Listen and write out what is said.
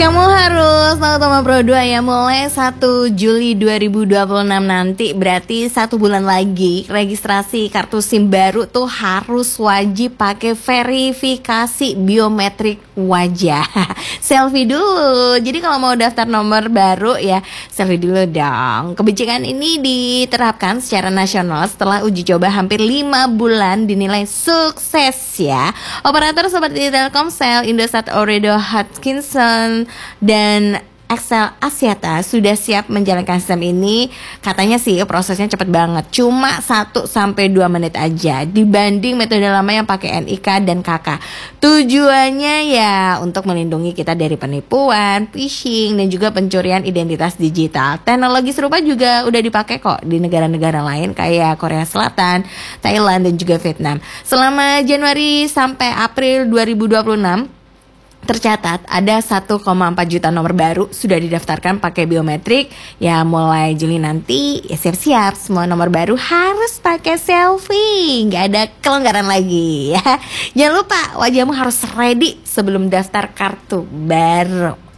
Kamu harus tahu Toma Pro 2 ya, mulai 1 Juli 2026 nanti, berarti 1 bulan lagi registrasi kartu SIM baru tuh harus wajib pakai verifikasi biometrik wajah. Selfie dulu. Jadi kalau mau daftar nomor baru ya selfie dulu dong. Kebijakan ini diterapkan secara nasional setelah uji coba hampir 5 bulan dinilai sukses ya. Operator seperti Telkomsel, Indosat Ooredoo Hutchinson dan XL Axiata sudah siap menjalankan sistem ini. Katanya sih prosesnya cepet banget, cuma 1-2 menit aja dibanding metode lama yang pakai NIK dan KK. Tujuannya ya untuk melindungi kita dari penipuan, phishing, dan juga pencurian identitas digital. Teknologi serupa juga udah dipakai kok di negara-negara lain kayak Korea Selatan, Thailand, dan juga Vietnam. Selama Januari sampai April 2026 tercatat ada 1,4 juta nomor baru sudah didaftarkan pakai biometrik. Ya mulai Juli nanti ya siap-siap semua nomor baru harus pakai selfie. Nggak ada kelonggaran lagi ya. Jangan lupa wajahmu harus ready sebelum daftar kartu baru.